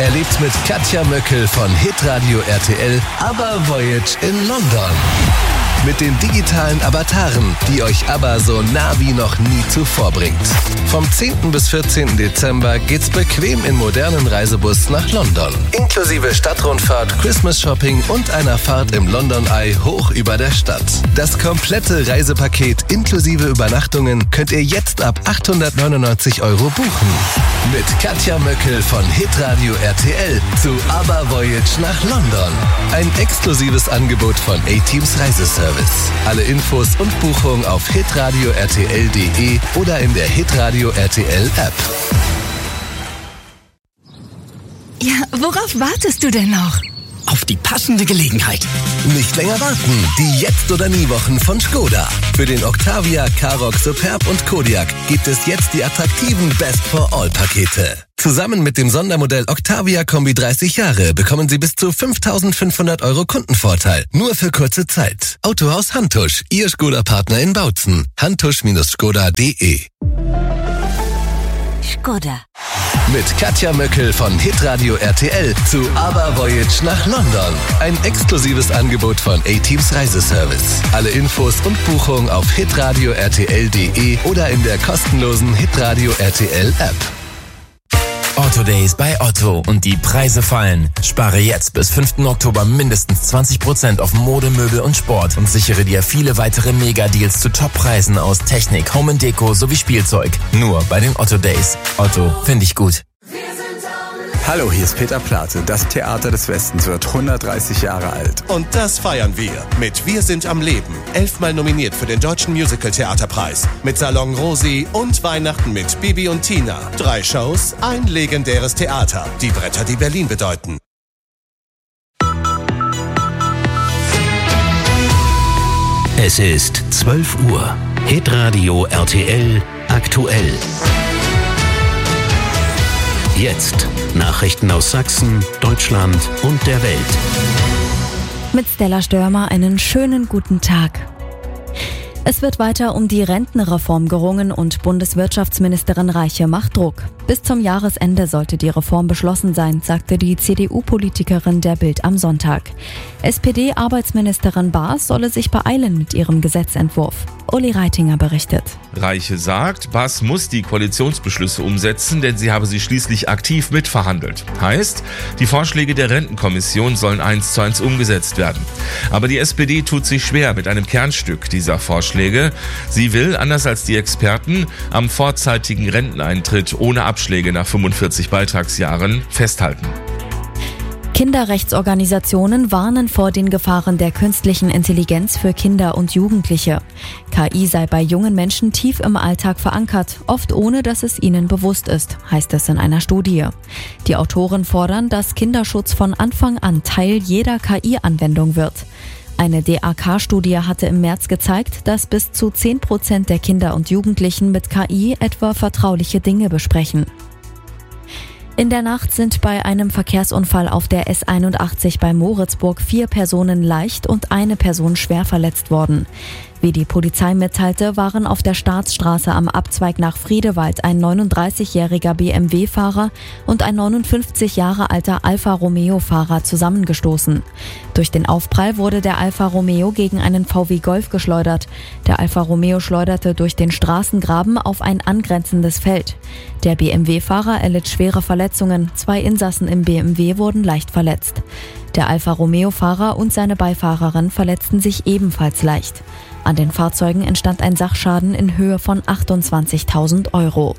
Erlebt mit Katja Möckel von Hitradio RTL ABBA Voyage in London. Mit den digitalen Avataren, die euch ABBA so nah wie noch nie zuvor bringt. Vom 10. bis 14. Dezember geht's bequem in modernen Reisebus nach London. Inklusive Stadtrundfahrt, Christmas-Shopping und einer Fahrt im London Eye hoch über der Stadt. Das komplette Reisepaket inklusive Übernachtungen könnt ihr jetzt ab 899 € buchen. Mit Katja Möckel von Hitradio RTL zu ABBA Voyage nach London. Ein exklusives Angebot von A-Teams Reiseservice. Alle Infos und Buchungen auf hitradio-rtl.de oder in der Hitradio RTL App. Ja, worauf wartest du denn noch? Auf die passende Gelegenheit. Nicht länger warten. Die Jetzt oder Nie Wochen von Skoda. Für den Octavia, Karoq, Superb und Kodiaq gibt es jetzt die attraktiven Best for All Pakete. Zusammen mit dem Sondermodell Octavia Kombi 30 Jahre bekommen Sie bis zu 5.500 € Kundenvorteil. Nur für kurze Zeit. Autohaus Hantusch, Ihr Skoda-Partner in Bautzen. hantusch-skoda.de. Skoda. Mit Katja Möckel von Hitradio RTL zu ABBA Voyage nach London. Ein exklusives Angebot von A-Teams Reiseservice. Alle Infos und Buchungen auf hitradio-rtl.de oder in der kostenlosen Hitradio RTL App. Otto Days bei Otto und die Preise fallen. Spare jetzt bis 5. Oktober mindestens 20% auf Mode, Möbel und Sport und sichere dir viele weitere Mega-Deals zu Top-Preisen aus Technik, Home & Deko sowie Spielzeug. Nur bei den Otto Days. Otto, finde ich gut. Hallo, hier ist Peter Plate. Das Theater des Westens wird 130 Jahre alt. Und das feiern wir mit Wir sind am Leben. 11-mal nominiert für den Deutschen Musical-Theaterpreis. Mit Salon Rosi und Weihnachten mit Bibi und Tina. 3 Shows, ein legendäres Theater. Die Bretter, die Berlin bedeuten. Es ist 12 Uhr. Hitradio RTL aktuell. Jetzt Nachrichten aus Sachsen, Deutschland und der Welt. Mit Stella Störmer einen schönen guten Tag. Es wird weiter um die Rentenreform gerungen und Bundeswirtschaftsministerin Reiche macht Druck. Bis zum Jahresende sollte die Reform beschlossen sein, sagte die CDU-Politikerin der Bild am Sonntag. SPD-Arbeitsministerin Baas solle sich beeilen mit ihrem Gesetzentwurf. Uli Reitinger berichtet. Reiche sagt, Baas muss die Koalitionsbeschlüsse umsetzen, denn sie habe sie schließlich aktiv mitverhandelt. Heißt, die Vorschläge der Rentenkommission sollen 1:1 umgesetzt werden. Aber die SPD tut sich schwer mit einem Kernstück dieser Vorschläge. Sie will, anders als die Experten, am vorzeitigen Renteneintritt ohne Abschläge nach 45 Beitragsjahren festhalten. Kinderrechtsorganisationen warnen vor den Gefahren der künstlichen Intelligenz für Kinder und Jugendliche. KI sei bei jungen Menschen tief im Alltag verankert, oft ohne dass es ihnen bewusst ist, heißt es in einer Studie. Die Autoren fordern, dass Kinderschutz von Anfang an Teil jeder KI-Anwendung wird. Eine DAK-Studie hatte im März gezeigt, dass bis zu 10% der Kinder und Jugendlichen mit KI etwa vertrauliche Dinge besprechen. In der Nacht sind bei einem Verkehrsunfall auf der S81 bei Moritzburg 4 Personen leicht und eine Person schwer verletzt worden. Wie die Polizei mitteilte, waren auf der Staatsstraße am Abzweig nach Friedewald ein 39-jähriger BMW-Fahrer und ein 59 Jahre alter Alfa Romeo-Fahrer zusammengestoßen. Durch den Aufprall wurde der Alfa Romeo gegen einen VW Golf geschleudert. Der Alfa Romeo schleuderte durch den Straßengraben auf ein angrenzendes Feld. Der BMW-Fahrer erlitt schwere Verletzungen, 2 Insassen im BMW wurden leicht verletzt. Der Alfa Romeo-Fahrer und seine Beifahrerin verletzten sich ebenfalls leicht. An den Fahrzeugen entstand ein Sachschaden in Höhe von 28.000 €.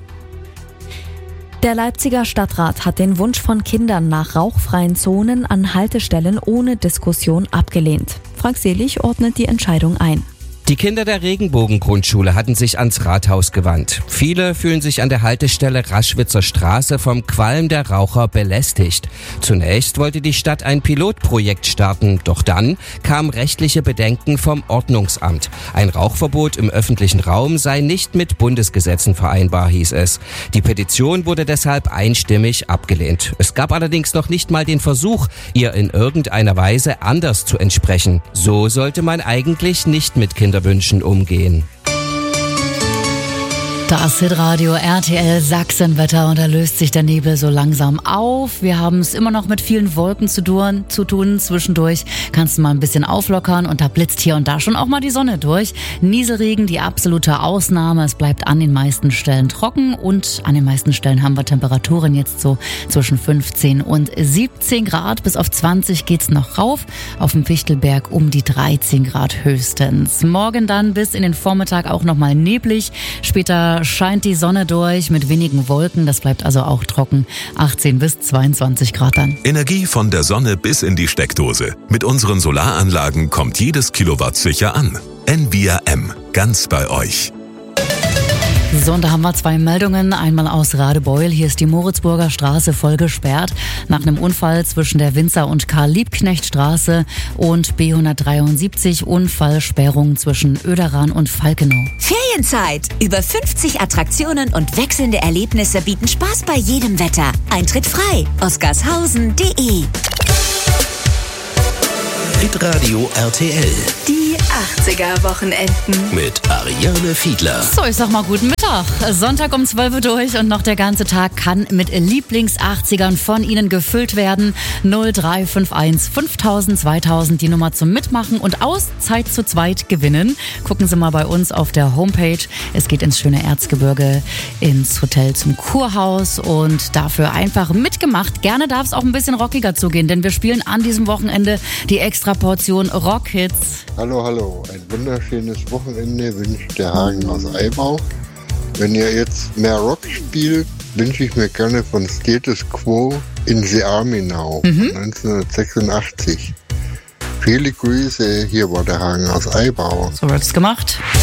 Der Leipziger Stadtrat hat den Wunsch von Kindern nach rauchfreien Zonen an Haltestellen ohne Diskussion abgelehnt. Frank Selig ordnet die Entscheidung ein. Die Kinder der Regenbogen-Grundschule hatten sich ans Rathaus gewandt. Viele fühlen sich an der Haltestelle Raschwitzer Straße vom Qualm der Raucher belästigt. Zunächst wollte die Stadt ein Pilotprojekt starten, doch dann kamen rechtliche Bedenken vom Ordnungsamt. Ein Rauchverbot im öffentlichen Raum sei nicht mit Bundesgesetzen vereinbar, hieß es. Die Petition wurde deshalb einstimmig abgelehnt. Es gab allerdings noch nicht mal den Versuch, ihr in irgendeiner Weise anders zu entsprechen. So sollte man eigentlich nicht mit Kinderwünschen umgehen. Das Hitradio RTL Sachsenwetter und da löst sich der Nebel so langsam auf. Wir haben es immer noch mit vielen Wolken zu tun. Zwischendurch kannst du mal ein bisschen auflockern und da blitzt hier und da schon auch mal die Sonne durch. Nieselregen, die absolute Ausnahme. Es bleibt an den meisten Stellen trocken und an den meisten Stellen haben wir Temperaturen jetzt so zwischen 15 und 17 Grad. Bis auf 20 geht's noch rauf. Auf dem Fichtelberg um die 13 Grad höchstens. Morgen dann bis in den Vormittag auch nochmal neblig. Später scheint die Sonne durch mit wenigen Wolken. Das bleibt also auch trocken. 18 bis 22 Grad dann. Energie von der Sonne bis in die Steckdose. Mit unseren Solaranlagen kommt jedes Kilowatt sicher an. Envia M. Ganz bei euch. So, und da haben wir 2 Meldungen. Einmal aus Radebeul. Hier ist die Moritzburger Straße voll gesperrt. Nach einem Unfall zwischen der Winzer- und Karl-Liebknecht-Straße und B173. Unfallsperrung zwischen Oederan und Falkenau. Ferienzeit. Über 50 Attraktionen und wechselnde Erlebnisse bieten Spaß bei jedem Wetter. Eintritt frei. oskarshausen.de. Hitradio RTL. Die 80er-Wochenenden. Mit Ariane Fiedler. So, ich sag mal guten Mittag. Sonntag um 12 Uhr durch und noch der ganze Tag kann mit Lieblings-80ern von Ihnen gefüllt werden. 0351 5000 2000 die Nummer zum Mitmachen und Auszeit zu zweit gewinnen. Gucken Sie mal bei uns auf der Homepage. Es geht ins schöne Erzgebirge, ins Hotel zum Kurhaus und dafür einfach mitgemacht. Gerne darf es auch ein bisschen rockiger zugehen, denn wir spielen an diesem Wochenende die extra Portion Rockhits. Hallo, ein wunderschönes Wochenende wünscht der Hagen aus Eibau. Wenn ihr jetzt mehr Rock spielt, wünsche ich mir gerne von Status Quo In the Army Now von 1986. Viele Grüße, hier war der Hagen aus Eibau. So wird's gemacht.